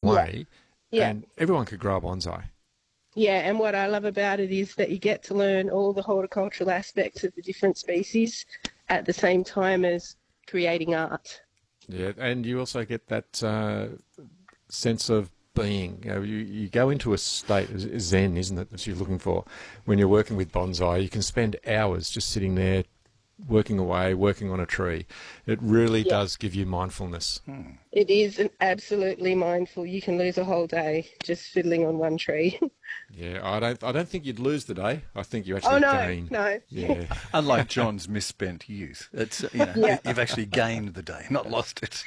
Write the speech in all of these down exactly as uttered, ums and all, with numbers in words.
way, Yeah. and everyone could grow a bonsai. Yeah, and what I love about it is that you get to learn all the horticultural aspects of the different species at the same time as creating art. Yeah, and you also get that uh, sense of being. You know, you, you go into a state, zen, isn't it, that you're looking for when you're working with bonsai. You can spend hours just sitting there working away, working on a tree. It really Yeah. does give you mindfulness. Hmm. It is an absolutely mindful. You can lose a whole day just fiddling on one tree. Yeah, I don't I don't think you'd lose the day. I think you actually Oh, no, gain. no. Yeah. Unlike John's misspent youth, it's you know Yeah. you've actually gained the day, not lost it.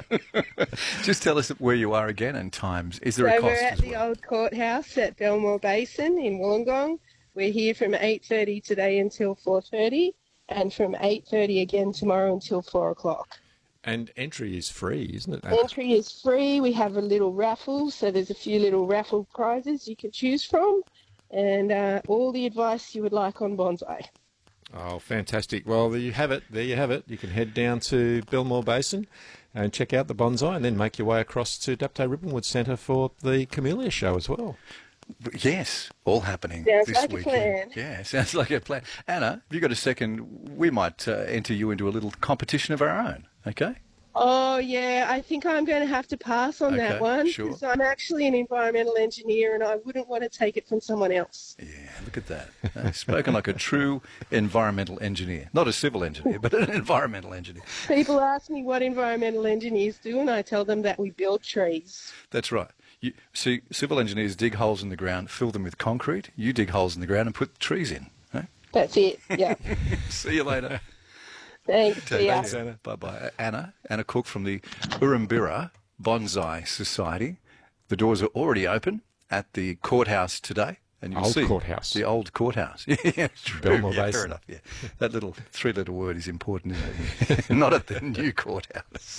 Just tell us where you are again and times. Is there So a cost we're at as the well? old courthouse at Belmore Basin in Wollongong. We're here from eight thirty today until four thirty, and from eight thirty again tomorrow until four o'clock. And entry is free, isn't it? Entry is free. We have a little raffle, so there's a few little raffle prizes you can choose from, and uh, all the advice you would like on bonsai. Oh, fantastic. Well, there you have it. There you have it. You can head down to Belmore Basin and check out the bonsai and then make your way across to Dapto Ribbonwood Centre for the Camellia Show as well. Yes, all happening Sounds this like a weekend. plan. Yeah, sounds like a plan. Anna, have you got a second? We might uh, enter you into a little competition of our own. Okay. Oh, yeah, I think I'm going to have to pass on Okay, that one sure. because I'm actually an environmental engineer and I wouldn't want to take it from someone else. Yeah, look at that. Uh, spoken like a true environmental engineer. Not a civil engineer, but an environmental engineer. People ask me what environmental engineers do and I tell them that we build trees. That's right. You see, civil engineers dig holes in the ground, fill them with concrete. You dig holes in the ground and put trees in. Eh? That's it, yeah. See you later. Thanks, see ya. Thanks, Anna. Bye-bye. Anna, Anna Cook from the Urumbira Bonsai Society. The doors are already open at the courthouse today. And you'll Old see courthouse. The old courthouse. Yeah, true. Belmore yeah, fair Basin. enough. Yeah. That little three-letter word is important, isn't it? Not at the new courthouse.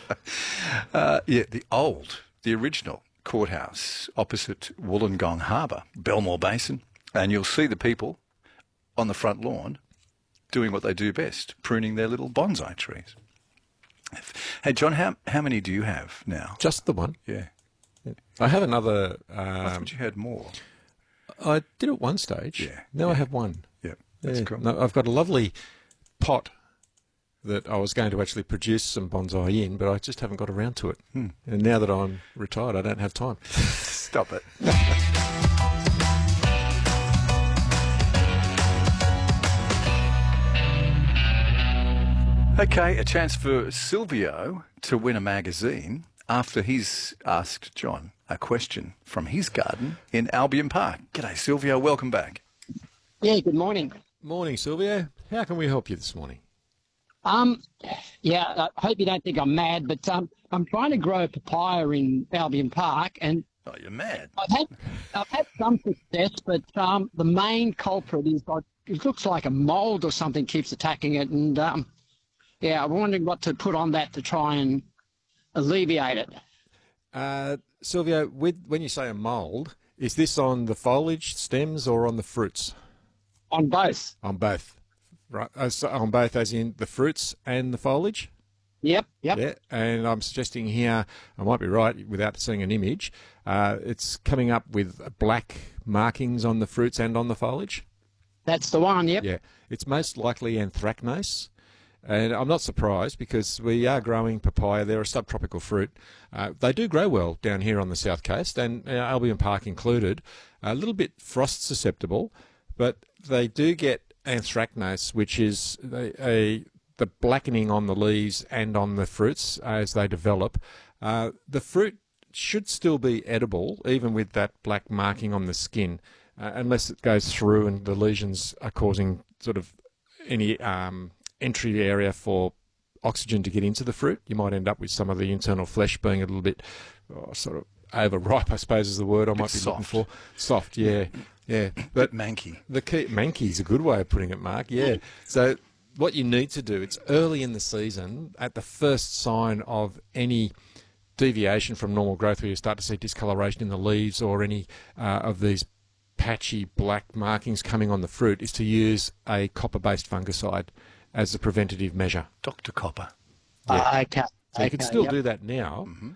uh, yeah, the old, the original courthouse opposite Wollongong Harbour, Belmore Basin. And you'll see the people on the front lawn doing what they do best, pruning their little bonsai trees. Hey, John, how how many do you have now? Just the one. Yeah. I have another. I Um, thought you had more. I did at one stage. Yeah, Now yeah. I have one. Yeah, that's Yeah. cool. No, I've got a lovely pot that I was going to actually produce some bonsai in, but I just haven't got around to it. Hmm. And now that I'm retired, I don't have time. Stop it. Okay, a chance for Silvio to win a magazine after he's asked John a question from his garden in Albion Park. G'day, Silvio. Welcome back. Yeah, good morning. Morning, Silvio. How can we help you this morning? Um, yeah, I hope you don't think I'm mad, but um, I'm trying to grow papaya in Albion Park, and Oh, you're mad. I've had I've had some success, but um, the main culprit is like, it looks like a mold or something keeps attacking it, and um, yeah, I'm wondering what to put on that to try and alleviate it. Uh, Silvio, with, when you say a mould, is this on the foliage, stems, or on the fruits? On both. On both. Right. Uh, so on both, as in the fruits and the foliage? Yep, yep. Yeah, and I'm suggesting here, I might be right without seeing an image, uh, it's coming up with black markings on the fruits and on the foliage. That's the one, yep. Yeah, it's most likely anthracnose. And I'm not surprised because we are growing papaya. They're a subtropical fruit. Uh, they do grow well down here on the south coast, and uh, Albion Park included. A little bit frost susceptible, but they do get anthracnose, which is a, a the blackening on the leaves and on the fruits as they develop. Uh, the fruit should still be edible, even with that black marking on the skin, uh, unless it goes through and the lesions are causing sort of any um, entry area for oxygen to get into the fruit. You might end up with some of the internal flesh being a little bit oh, sort of overripe, I suppose is the word I might be looking soft. for. Soft, yeah, yeah. But Manky. the key, manky is a good way of putting it, Mark. Yeah. So what you need to do, it's early in the season, at the first sign of any deviation from normal growth where you start to see discoloration in the leaves or any uh, of these patchy black markings coming on the fruit, is to use a copper-based fungicide as a preventative measure. Doctor Copper. Yeah. Uh, okay. So you can okay, still yep. do that now. Mm-hmm.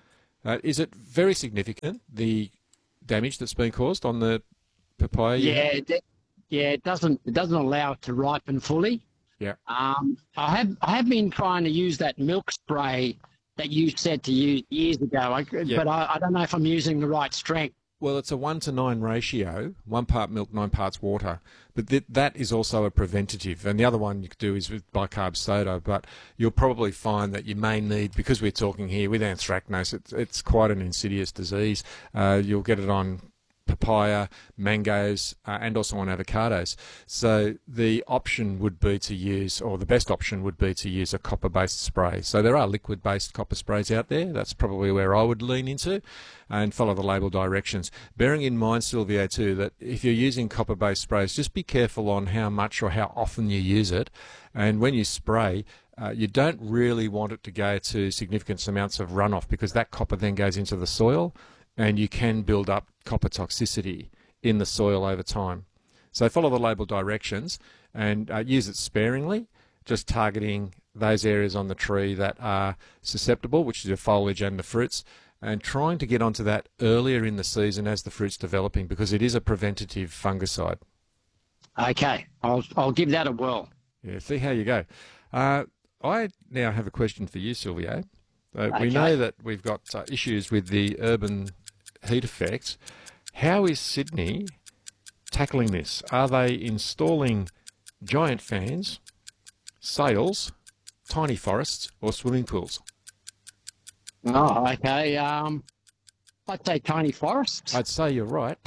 Uh, is it very significant, the damage that's been caused on the papaya? Yeah, it, yeah, it doesn't it doesn't allow it to ripen fully. Yeah. Um, I have I have been trying to use that milk spray that you said to use years ago, I, Yeah. but I, I don't know if I'm using the right strength. Well, it's a one to nine ratio, one part milk, nine parts water. But th- that is also a preventative. And the other one you could do is with bicarb soda. But you'll probably find that you may need, because we're talking here with anthracnose, it's, it's quite an insidious disease. Uh, you'll get it on papaya, mangoes, uh, and also on avocados. So the option would be to use, or the best option would be to use a copper-based spray. So there are liquid-based copper sprays out there. That's probably where I would lean into, and follow the label directions. Bearing in mind, Silvio, too, that if you're using copper-based sprays, just be careful on how much or how often you use it. And when you spray, uh, you don't really want it to go to significant amounts of runoff, because that copper then goes into the soil, and you can build up copper toxicity in the soil over time. So follow the label directions and uh, use it sparingly, just targeting those areas on the tree that are susceptible, which is the foliage and the fruits, and trying to get onto that earlier in the season as the fruit's developing, because it is a preventative fungicide. Okay, I'll I'll give that a whirl. Yeah, see how you go. Uh, I now have a question for you, Silvio. Uh, We Okay. know that we've got uh, issues with the urban heat effect. How is Sydney tackling this? Are they installing giant fans, sails, tiny forests, or swimming pools? Oh, okay. Um, I'd say tiny forests. I'd say you're right.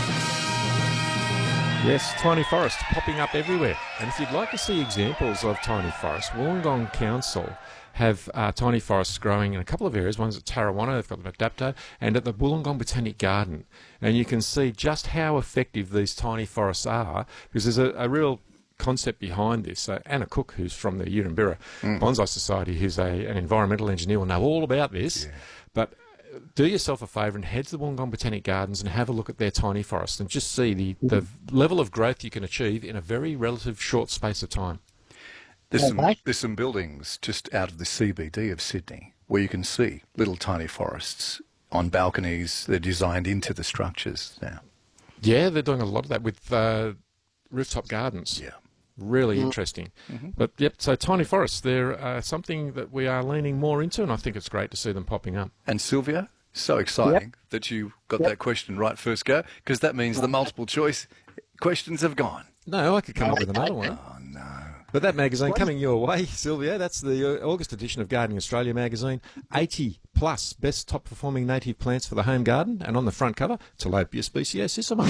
Yes, tiny forests popping up everywhere. And if you'd like to see examples of tiny forests, Wollongong Council have uh, tiny forests growing in a couple of areas. One's at Tarrawanna, they've got them at Dapto, and at the Wollongong Botanic Garden. And you can see just how effective these tiny forests are, because there's a, a real concept behind this. So Anna Cook, who's from the Yurimbira mm. Bonsai Society, who's a, an environmental engineer, will know all about this. Yeah. But do yourself a favour and head to the Wollongong Botanic Gardens and have a look at their tiny forests and just see the, the level of growth you can achieve in a very relative short space of time. There's some, there's some buildings just out of the C B D of Sydney where you can see little tiny forests on balconies. They're designed into the structures now. Yeah, they're doing a lot of that with uh, rooftop gardens. Yeah. Really mm. interesting. Mm-hmm. But, yep, so tiny forests, they're uh, something that we are leaning more into, and I think it's great to see them popping up. And Silvia, so exciting yep. that you got yep. that question right first go, because that means the multiple choice questions have gone. No, I could come up with another one. Oh, no. But that magazine coming your way, Silvia, that's the August edition of Gardening Australia magazine. eighty plus best top performing native plants for the home garden. And on the front cover, Tilapia speciosissima.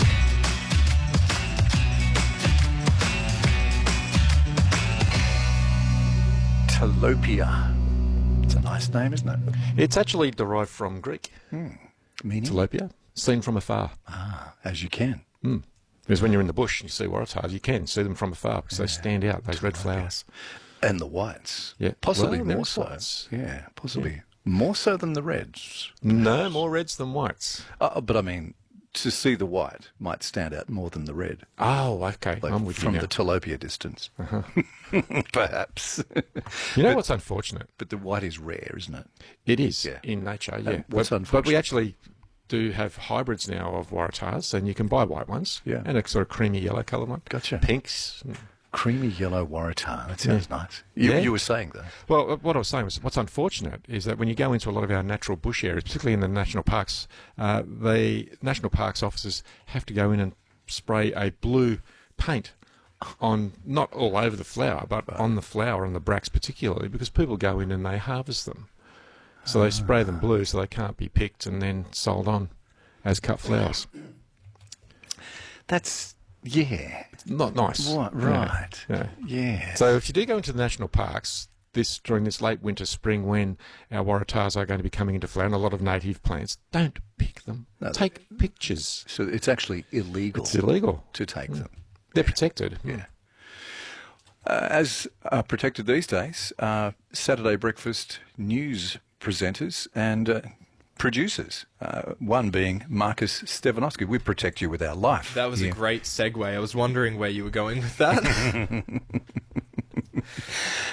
Tilapia. It's a nice name, isn't it? It's actually derived from Greek. Hmm. Meaning? Tilapia, seen from afar. Ah, as you can. Hmm. Because when you're in the bush and you see waratahs, you can see them from afar because yeah. they stand out, those red flowers. And the whites. Yeah. Possibly well, more so. Whites. Yeah, possibly. Yeah. More so than the reds. No, more reds than whites. Uh, but I mean, to see the white might stand out more than the red. Oh, okay. Like I'm with from you now. the tilapia distance. Uh-huh. Perhaps. You know but, what's unfortunate? But the white is rare, isn't it? It is yeah. in nature, yeah. And what's but, unfortunate? But we actually do have hybrids now of waratahs, and you can buy white ones. Yeah. And a sort of creamy yellow colour one. Gotcha. Pinks. Creamy yellow waratah. That sounds yeah. nice. You, yeah. you were saying that. Well, what I was saying was what's unfortunate is that when you go into a lot of our natural bush areas, particularly in the national parks, uh, the national parks officers have to go in and spray a blue paint on, not all over the flower, but right. on the flower and the bracts particularly, because people go in and they harvest them. So they spray them blue so they can't be picked and then sold on as cut flowers. That's, yeah. Not nice. Right, right. Yeah. yeah. So if you do go into the national parks this during this late winter, spring, when our waratahs are going to be coming into flower and a lot of native plants, don't pick them. No, take they, pictures. So it's actually illegal. It's illegal. To take mm. them. They're protected. Yeah. Uh, as are protected these days, uh, Saturday breakfast news presenters and uh, producers, uh, one being Marcus Stevanovsky. We protect you with our life. That was yeah. a great segue. I was wondering where you were going with that.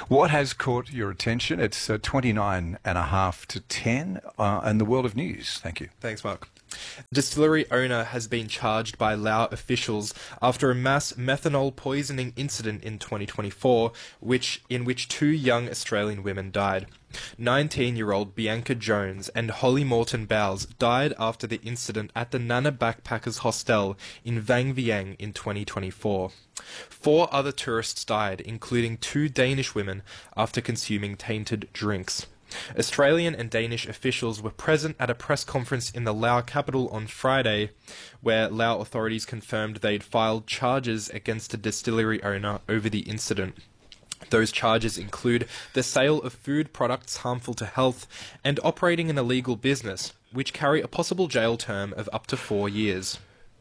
What has caught your attention? It's uh, twenty-nine and a half to ten uh, in the world of news. Thank you. Thanks, Mark. Distillery owner has been charged by Laos officials after a mass methanol poisoning incident in twenty twenty-four, which in which two young Australian women died. nineteen-year-old Bianca Jones and Holly Morton Bowles died after the incident at the Nana Backpackers Hostel in Vang Vieng in twenty twenty-four. Four other tourists died, including two Danish women, after consuming tainted drinks. Australian and Danish officials were present at a press conference in the Laos capital on Friday, where Laos authorities confirmed they'd filed charges against a distillery owner over the incident. Those charges include the sale of food products harmful to health and operating an illegal business, which carry a possible jail term of up to four years.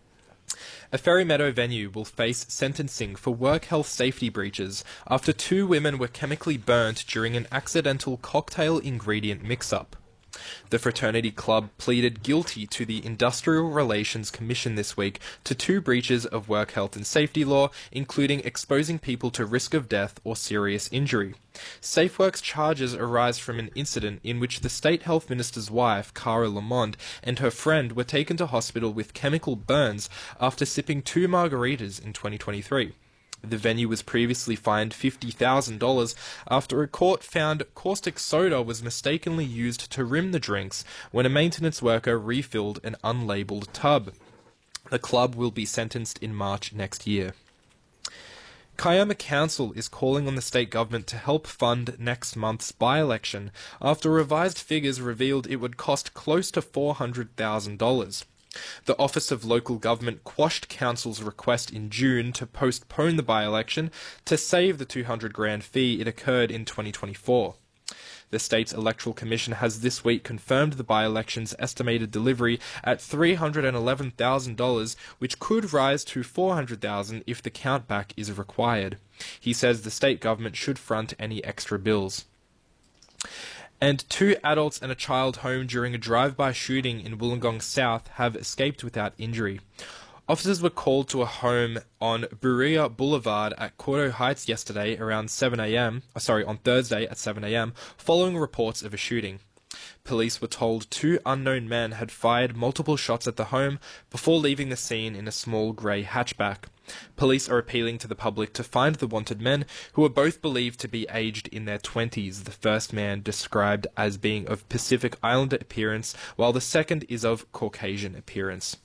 A Fairy Meadow venue will face sentencing for work health safety breaches after two women were chemically burnt during an accidental cocktail ingredient mix-up. The fraternity club pleaded guilty to the Industrial Relations Commission this week to two breaches of work health and safety law, including exposing people to risk of death or serious injury. SafeWorks charges arise from an incident in which the State Health Minister's wife, Cara Lamond, and her friend were taken to hospital with chemical burns after sipping two margaritas in twenty twenty-three. The venue was previously fined fifty thousand dollars after a court found caustic soda was mistakenly used to rim the drinks when a maintenance worker refilled an unlabelled tub. The club will be sentenced in March next year. Kiama Council is calling on the state government to help fund next month's by-election after revised figures revealed it would cost close to four hundred thousand dollars. The Office of Local Government quashed Council's request in June to postpone the by-election to save the two hundred grand fee it occurred in twenty twenty-four. The state's Electoral Commission has this week confirmed the by-election's estimated delivery at three hundred eleven thousand dollars, which could rise to four hundred thousand dollars if the countback is required. He says the state government should front any extra bills. And two adults and a child home during a drive-by shooting in Wollongong South have escaped without injury. Officers were called to a home on Buria Boulevard at Cordo Heights yesterday around seven a m, sorry, on Thursday at seven a m, following reports of a shooting. Police were told two unknown men had fired multiple shots at the home before leaving the scene in a small grey hatchback. Police are appealing to the public to find the wanted men, who are both believed to be aged in their twenties, the first man described as being of Pacific Islander appearance, while the second is of Caucasian appearance.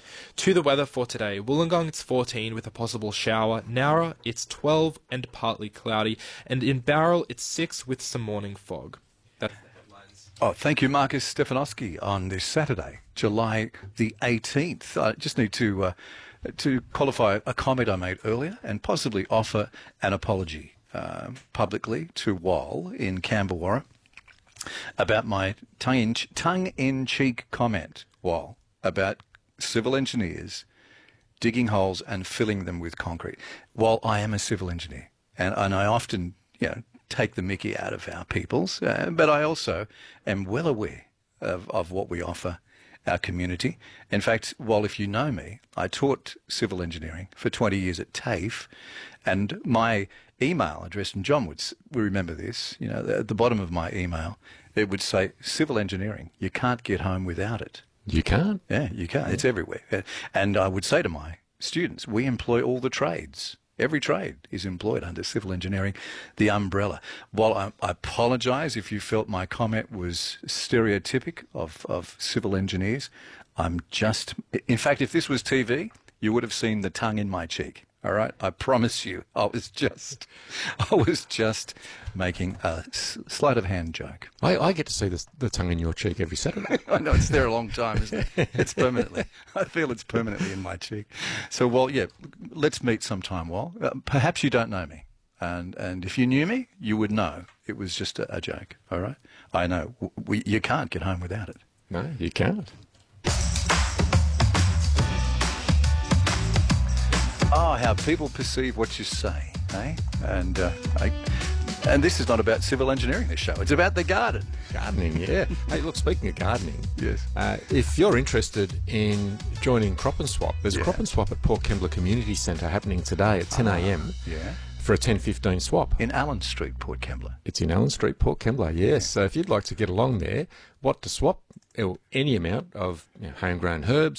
To the weather for today. Wollongong it's fourteen with a possible shower, Nowra it's twelve and partly cloudy, and in Bowral it's six with some morning fog. That's the headlines. Oh, thank you, Marcus Stefanowski, on this Saturday, July the eighteenth. I just need to uh, to qualify a comment I made earlier and possibly offer an apology uh, publicly to Wal in Camberwarra about my tongue-in- tongue-in-cheek comment, Wal, about civil engineers digging holes and filling them with concrete. While I am a civil engineer, and, and I often, you know, take the mickey out of our peoples, uh, but I also am well aware of, of what we offer our community. In fact, while if you know me, I taught civil engineering for twenty years at TAFE, and my email address, and John would remember this, you know, at the bottom of my email, it would say, civil engineering, you can't get home without it. You can't? Yeah, you can't. It's everywhere. And I would say to my students, we employ all the trades. Every trade is employed under civil engineering, the umbrella. While I, I apologise if you felt my comment was stereotypic of, of civil engineers, I'm just... In fact, if this was T V, you would have seen the tongue in my cheek. All right, I promise you, I was just, I was just making a sleight of hand joke. I, I get to see this, the tongue in your cheek every Saturday. I know it's there a long time, isn't it? It's permanently. I feel it's permanently in my cheek. So, well, yeah, let's meet sometime, Wal. Uh, perhaps you don't know me, and and if you knew me, you would know it was just a, a joke. All right, I know we, you can't get home without it. No, you can't. Oh, how people perceive what you say, eh? And uh, I, and this is not about civil engineering, this show. It's about the garden. Gardening, yeah. Hey, look, speaking of gardening, yes. Uh, if you're interested in joining Crop and Swap, there's yeah. Crop and Swap at Port Kembla Community Centre happening today at ten a m. Uh, yeah. for a ten fifteen swap. In Allen Street, Port Kembla. It's in Allen Street, Port Kembla, yes. So if you'd like to get along there, what to swap, or any amount of you know, homegrown herbs,